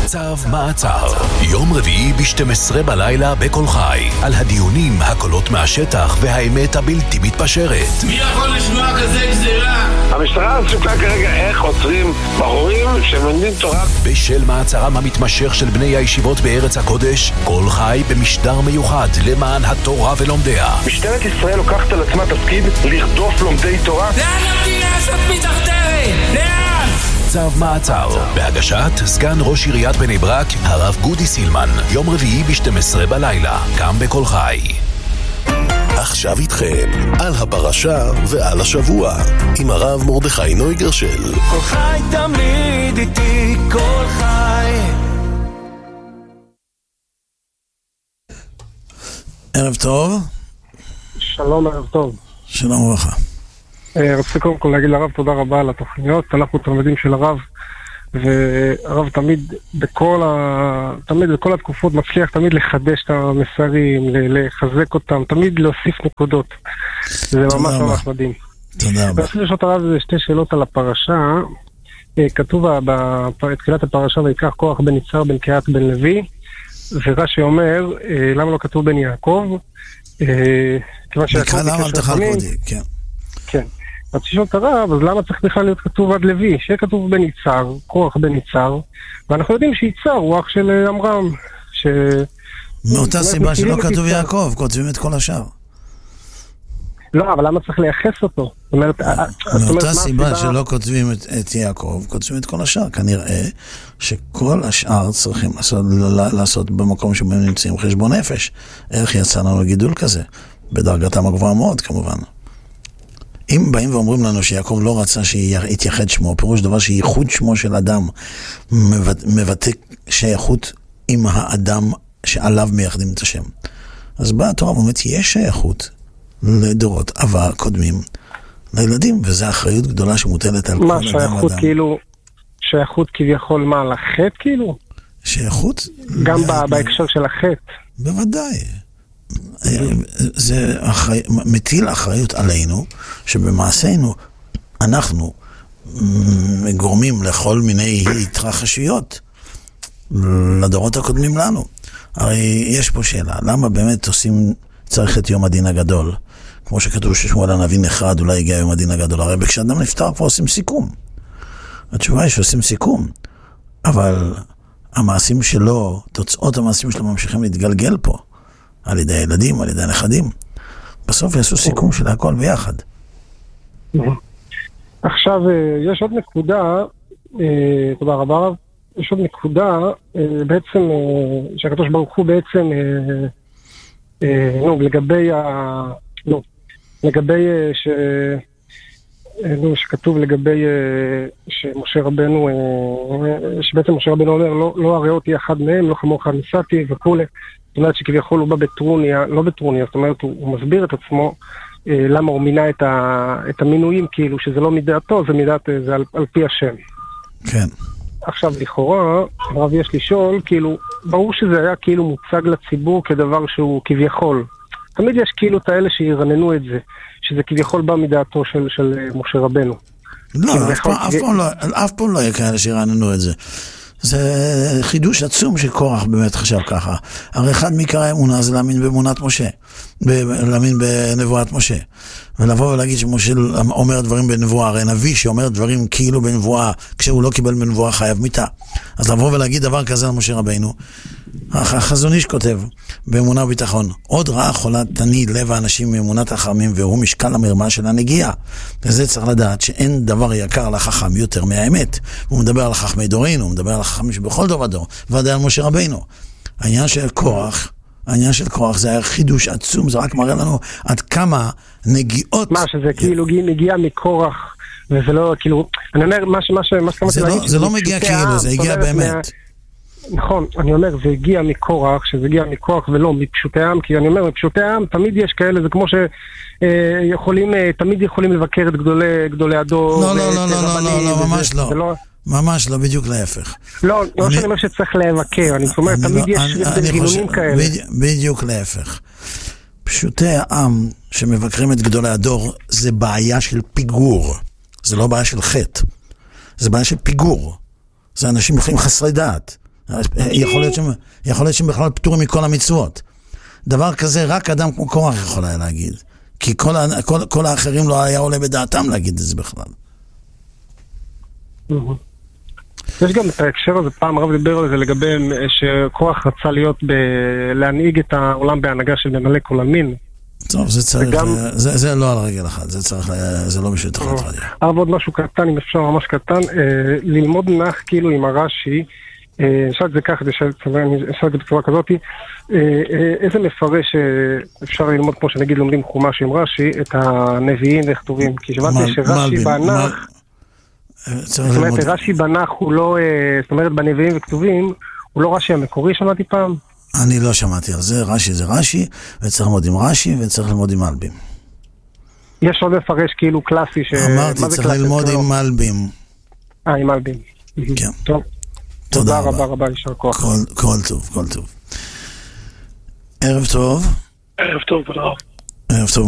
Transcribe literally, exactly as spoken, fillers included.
צו מעצר, יום רביעי ב-שתים עשרה בלילה בכל חי, על הדיונים, הקולות מהשטח והאמת הבלתי מתפשרת. מי יכול לשמוע כזה גזירה? המשטרה עסוקה כרגע איך עוצרים בחורים שמלמדים תורה. בשל מעצרם המתמשך של בני הישיבות בארץ הקודש, כל חי במשדר מיוחד למען התורה ולומדיה. משטרת ישראל לוקחת על עצמה תפקיד לרדוף לומדי תורה. לאן המדינה הזאת מתדרדרת? לאן? צו מעצר, בהגשת סגן ראש עיריית בני ברק, הרב גודי סילמן, יום רביעי ב-שתים עשרה בלילה, גם בכל חי. עכשיו איתכם, על הפרשה ועל השבוע, עם הרב מרדכי נויגרשל. כל חי תמיד איתי, כל חי. ערב טוב. שלום, ערב טוב. שלום וברכה. רציתי קודם כל להגיד לרב תודה רבה על התוכניות. אנחנו תלמידים של הרב, והרב תמיד בכל ה... תמיד בכל התקופות מצליח תמיד לחדש את המסרים, לחזק אותם, תמיד להוסיף נקודות. זה ממש ממש מדהים. תודה רבה. ואפילו לשאול הרב זה שתי שאלות על הפרשה. כתוב בתחילת הפרשה ויקח כוח בן יצהר בן קהת בן לוי, ורש"י אומר למה לא כתוב בן יעקב? כיוון שיעקב ביקש רחמים. כן. כן. אז תשאול את הרב, אז למה צריך בכלל להיות כתוב עד לוי? שיהיה כתוב בן יצהר, כוח בן יצהר, ואנחנו יודעים שיצהר הוא אח של עמרם, ש... מאותה סיבה שלא כתוב יעקב, כותבים את כל השאר. לא, אבל למה צריך לייחס אותו? מאותה סיבה שלא כותבים את יעקב, כותבים את כל השאר. כנראה שכל השאר צריכים לעשות במקום שבהם נמצאים חשבון נפש. איך יצא לנו גידול כזה? בדרגתם הגבוהה מאוד, כמובן. אם באים ואומרים לנו שיעקב לא רצה שיתייחד שמו, פירוש דבר שייחוד שמו של אדם מבטא שייכות עם האדם שעליו מייחדים את השם. אז באה התורה ואומרת, יש שייכות לדורות עבר קודמים לילדים, וזו אחריות גדולה שמוטלת על כל אדם ואדם. מה, שייכות כאילו, שייכות כביכול מה, לחטא כאילו? שייכות? גם בהקשר של החטא. בוודאי. זה אחרי, מטיל אחריות עלינו, שבמעשינו אנחנו גורמים לכל מיני התרחשויות לדורות הקודמים לנו. הרי יש פה שאלה, למה באמת עושים, צריך את יום הדין הגדול? כמו שכתוב ששמואל הנביא נחרד, אולי הגיע יום הדין הגדול. הרי כשאדם נפטר כבר עושים סיכום. התשובה היא שעושים סיכום, אבל המעשים שלו, תוצאות המעשים שלו ממשיכים להתגלגל פה. על ידי הילדים, על ידי הנכדים. בסוף יעשו סיכום של הכל ביחד. עכשיו, יש עוד נקודה, תודה רבה, יש עוד נקודה, בעצם, שהקדוש ברוך הוא בעצם, נו, לגבי ה... נו, לגבי ש... נו, שכתוב לגבי שמשה רבנו, שבעצם משה רבנו אומר, לא, לא הראו אותי אחד מהם, לא חמור אחד נסעתי וכו'. זאת אומרת שכביכול הוא בא בטרוניה, לא בטרוניה, זאת אומרת הוא, הוא מסביר את עצמו אה, למה הוא מינה את, ה, את המינויים, כאילו שזה לא מדעתו, זה מדעת, זה על, על פי השם. כן. עכשיו לכאורה, הרב יש לשאול, כאילו, ברור שזה היה כאילו מוצג לציבור כדבר שהוא כביכול. תמיד יש כאילו את האלה שירננו את זה, שזה כביכול בא מדעתו של, של משה רבנו. לא, אף פעם, אף פעם לא, אף פעם לא יהיה כאלה שירננו את זה. זה חידוש עצום שקורח באמת חשב ככה. הרי אחד מעיקר האמונה זה להאמין באמונת משה, להאמין בנבואת משה. ולבוא ולהגיד שמשה אומר דברים בנבואה, הרי נביא שאומר דברים כאילו בנבואה, כשהוא לא קיבל בנבואה חייב מיתה. אז לבוא ולהגיד דבר כזה על משה רבינו, החזון איש כותב באמונה וביטחון, עוד רעה חולה תניד לב האנשים מאמונת החכמים, והוא משקל המרמה של הנגיעה. וזה צריך לדעת שאין דבר יקר לחכם יותר מהאמת. הוא מדבר על חכמי דורנו, הוא מדבר על החכמים שבכל דור ודור, ודאי על משה רבינו. העניין של כוח, העניין של כוח זה היה חידוש עצום, זה רק מראה לנו עד כמה נגיעות... מה, שזה כאילו מגיע מקורח, וזה לא כאילו... אני אומר, מה שכמתי להגיד... זה לא מגיע כאילו, זה הגיע באמת. נכון, אני אומר, זה הגיע מכורח, שזה הגיע מכורח ולא מפשוטי העם, כי אני אומר, מפשוטי העם תמיד יש כאלה, זה כמו שיכולים, תמיד יכולים לבקר את גדולי הדור. לא, לא, לא, לא, לא, לא, ממש לא. ממש לא, בדיוק להפך. לא, לא שאני אומר שצריך לבקר, אני אומר, תמיד יש גינונים כאלה. בדיוק להפך. פשוטי העם שמבקרים את גדולי הדור, זה בעיה של פיגור. זה לא בעיה של חטא. זה בעיה של פיגור. זה אנשים יכולים חסרי דעת. יכול להיות שהם, יכול להיות שהם בכלל פטורים מכל המצוות. דבר כזה רק אדם כמו קורח יכול היה להגיד. כי כל, כל, כל האחרים לא היה עולה בדעתם להגיד את זה בכלל. יש גם את ההקשר הזה, פעם רב דיבר על זה לגבי שקורח רצה להיות, ב... להנהיג את העולם בהנהגה של ממלא כל המין. טוב, זה צריך, וגם... זה, זה לא על רגל אחד, זה צריך, זה לא בשביל תחת רדיו. הרב עוד משהו קטן, אם אפשר ממש קטן, ללמוד נח כאילו עם הרש"י, אפשר את זה ככה, אפשר את זה בצורה כזאת, איזה מפרש אפשר ללמוד כמו שנגיד לומדים חומש עם רש"י, את הנביאים וכתובים, כי שבאתי שרש"י בנח, זאת אומרת, רש"י בנח הוא לא, זאת אומרת, בנביאים וכתובים, הוא לא רש"י המקורי, שמעתי פעם? אני לא שמעתי על זה, רש"י זה רש"י, וצריך ללמוד עם רש"י, וצריך ללמוד עם מלבים. יש עוד מפרש כאילו קלאסי ש... אמרתי, צריך ללמוד עם מלבים. אה, עם מלבים. כן. טוב. תודה רבה רבה, יישר כוח. כל טוב, כל טוב. ערב טוב. ערב טוב, תודה. ערב טוב.